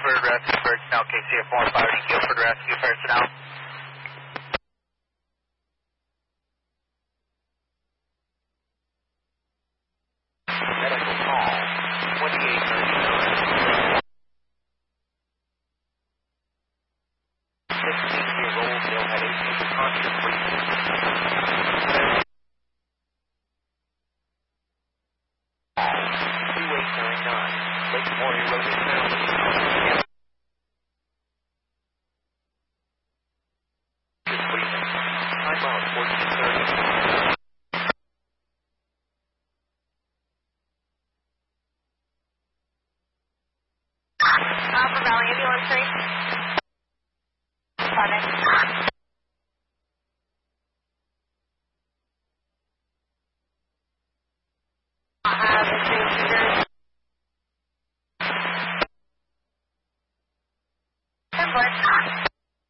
Guilford Rescue Personnel, KCF 150 Guilford Rescue Personnel. Medical call 2839. 16-year-old male had a major conscious breathing. 2899. Lake Maury Road is found. Time out 1430. Alpha Valley Ambulance 3. Pardon. Have a